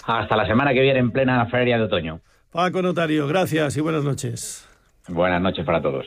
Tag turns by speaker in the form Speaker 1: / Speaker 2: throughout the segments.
Speaker 1: Hasta la semana que viene en plena feria de otoño.
Speaker 2: Paco Notario, gracias y buenas noches.
Speaker 1: Buenas noches para todos.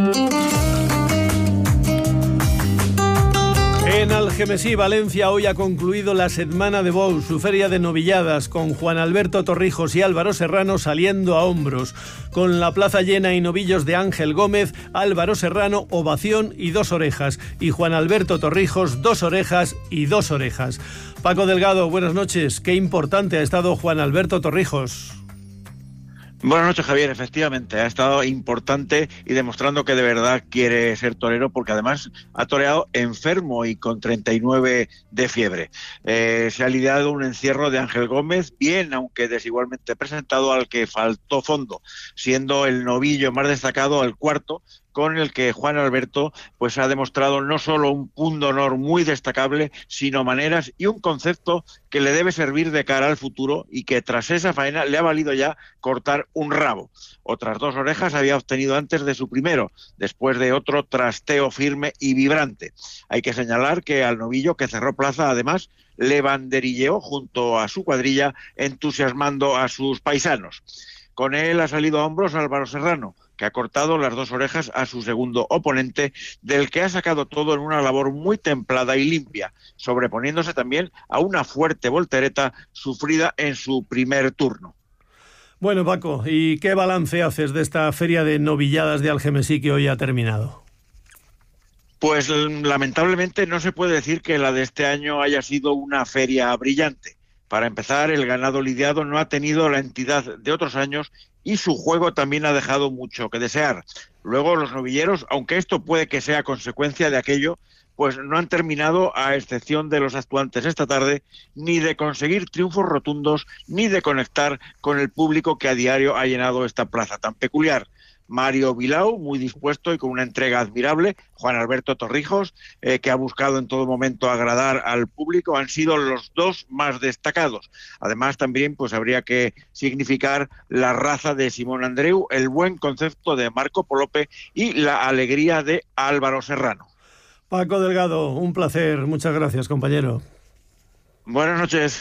Speaker 2: En Algemesí, Valencia, hoy ha concluido la Setmana de Bous, su feria de novilladas, con Juan Alberto Torrijos y Álvaro Serrano saliendo a hombros. Con la plaza llena y novillos de Ángel Gómez, Álvaro Serrano, ovación y 2 orejas. Y Juan Alberto Torrijos, 2 orejas y 2 orejas. Paco Delgado, buenas noches. Qué importante ha estado Juan Alberto Torrijos.
Speaker 3: Buenas noches, Javier. Efectivamente, ha estado importante y demostrando que de verdad quiere ser torero, porque además ha toreado enfermo y con 39 de fiebre. Se ha lidiado un encierro de Ángel Gómez, bien, aunque desigualmente presentado, al que faltó fondo, siendo el novillo más destacado el cuarto, con el que Juan Alberto pues ha demostrado no solo un punto honor muy destacable, sino maneras y un concepto que le debe servir de cara al futuro, y que tras esa faena le ha valido ya cortar un rabo. Otras 2 orejas había obtenido antes de su primero, después de otro trasteo firme y vibrante. Hay que señalar que al novillo, que cerró plaza, además le banderilleó junto a su cuadrilla, entusiasmando a sus paisanos. Con él ha salido a hombros Álvaro Serrano, que ha cortado las 2 orejas a su segundo oponente, del que ha sacado todo en una labor muy templada y limpia, sobreponiéndose también a una fuerte voltereta sufrida en su primer turno.
Speaker 2: Bueno, Paco, ¿y qué balance haces de esta feria de novilladas de Algemesí que hoy ha terminado?
Speaker 3: Pues lamentablemente no se puede decir que la de este año haya sido una feria brillante. Para empezar, el ganado lidiado no ha tenido la entidad de otros años y su juego también ha dejado mucho que desear. Luego, los novilleros, aunque esto puede que sea consecuencia de aquello, pues no han terminado, a excepción de los actuantes esta tarde, ni de conseguir triunfos rotundos, ni de conectar con el público que a diario ha llenado esta plaza tan peculiar. Mario Vilau, muy dispuesto y con una entrega admirable. Juan Alberto Torrijos, que ha buscado en todo momento agradar al público, han sido los 2 más destacados. Además, también pues habría que significar la raza de Simón Andreu, el buen concepto de Marco Polope y la alegría de Álvaro Serrano.
Speaker 2: Paco Delgado, un placer. Muchas gracias, compañero.
Speaker 3: Buenas noches.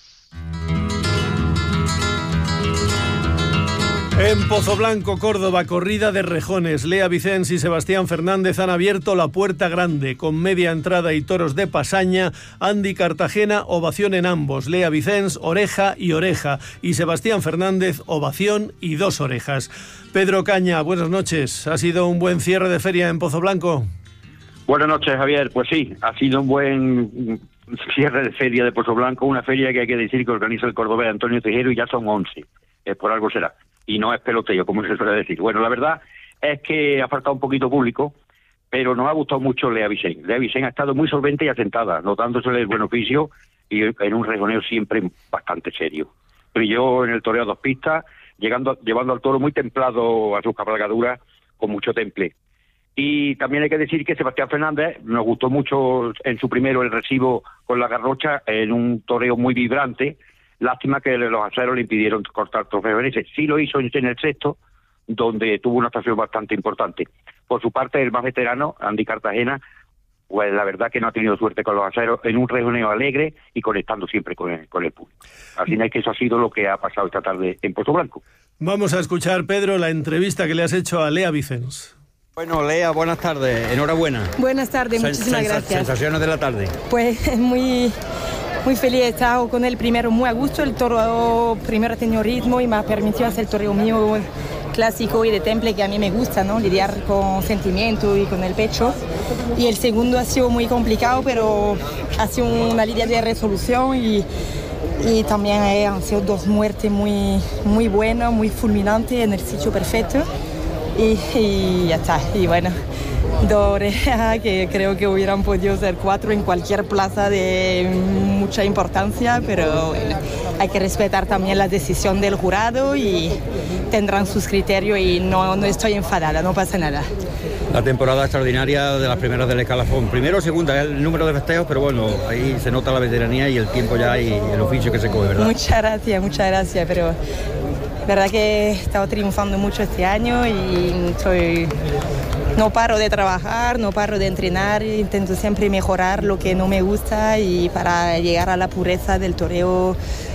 Speaker 2: En Pozoblanco, Córdoba, corrida de rejones. Lea Vicens y Sebastián Fernández han abierto la puerta grande, con media entrada y toros de pasaña. Andy Cartagena, ovación en ambos. Lea Vicens, oreja y oreja. Y Sebastián Fernández, ovación y 2 orejas. Pedro Caña, buenas noches. ¿Ha sido un buen cierre de feria en Pozoblanco?
Speaker 4: Buenas noches, Javier. Pues sí, ha sido un buen cierre de feria de Pozoblanco, una feria que hay que decir que organiza el cordobés Antonio Tejero, y ya son 11. Por algo será. Y no es peloteo, como se suele decir. Bueno, la verdad es que ha faltado un poquito público, pero nos ha gustado mucho Lea Vicens. Lea Vicens ha estado muy solvente y asentada, notándosele el buen oficio y en un rejoneo siempre bastante serio. Brilló en el toreo a 2 pistas, llevando al toro muy templado a sus cabalgaduras, con mucho temple. Y también hay que decir que Sebastián Fernández nos gustó mucho en su primero el recibo con la garrocha, en un toreo muy vibrante. Lástima que los aceros le impidieron cortar trofeo en ese. Sí lo hizo en el sexto, donde tuvo una actuación bastante importante. Por su parte, el más veterano, Andy Cartagena, pues la verdad que no ha tenido suerte con los aceros, en un rejoneo alegre y conectando siempre con el público. Al final, que eso ha sido lo que ha pasado esta tarde en Pozoblanco.
Speaker 2: Vamos a escuchar, Pedro, la entrevista que le has hecho a Lea Vicens.
Speaker 5: Bueno, Lea, buenas tardes, enhorabuena.
Speaker 6: Buenas tardes, muchísimas gracias.
Speaker 5: Sensaciones de la tarde.
Speaker 6: Pues muy feliz, he estado con él primero muy a gusto. El toro primero ha tenido ritmo y me ha permitido hacer el toreo mío clásico y de temple, que a mí me gusta, ¿no? Lidiar con sentimiento y con el pecho. Y el segundo ha sido muy complicado, pero ha sido una lidia de resolución y también han sido 2 muertes muy buenas, muy fulminantes, en el sitio perfecto. Y ya está. Y bueno, 2 orejas que creo que hubieran podido ser 4 en cualquier plaza de mucha importancia, pero bueno, hay que respetar también la decisión del jurado y tendrán sus criterios, y no estoy enfadada, no pasa nada.
Speaker 5: La temporada extraordinaria de las primeras del escalafón. Primero o segunda, el número de festejos, pero bueno, ahí se nota la veteranía y el tiempo ya y el oficio que se coge, ¿verdad?
Speaker 6: Muchas gracias, pero verdad que he estado triunfando mucho este año y no paro de trabajar, no paro de entrenar, intento siempre mejorar lo que no me gusta y para llegar a la pureza del toreo